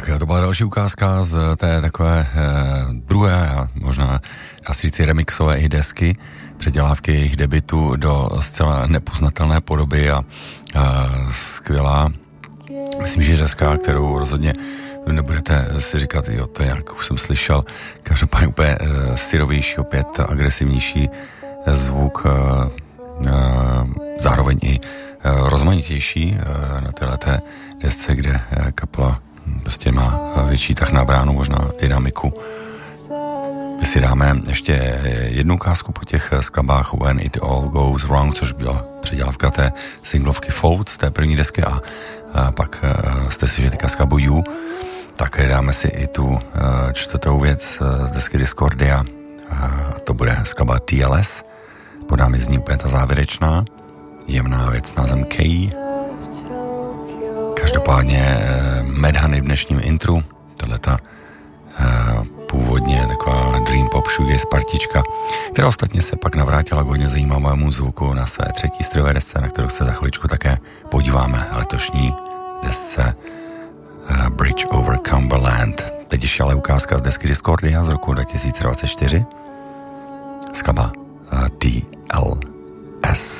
Tak, to byla další ukázka z té takové druhé a možná asi říci remixové i desky, předělávky jejich debutu do zcela nepoznatelné podoby a skvělá, myslím, že je deska, kterou rozhodně nebudete si říkat, jo, to je jak už jsem slyšel, každopádně úplně syrovější, opět agresivnější zvuk, zároveň i rozmanitější na téhleté desce, kde kapela prostě má větší tah na bránu, možná dynamiku. My si dáme ještě jednu ukázku po těch skladbách When It All Goes Wrong, což byla předělávka té singlovky Fold z té první desky a pak jste si, že teďka skladbu You, tak dáme si i tu čtvrtou věc z desky Discordia, to bude skladba TLS, podáme z ní úplně ta závěrečná, jemná věc s názvem K. Každopádně Madhoney v dnešním intru, tato původně taková dream pop shoegaze partička, která ostatně se pak navrátila k hodně zajímavému zvuku na své třetí strojové desce, na kterou se za chviličku také podíváme, letošní desce Bridge over Cumberland. Teď ještě ale ukázka z desky Discordia z roku 2024, skladba TLS.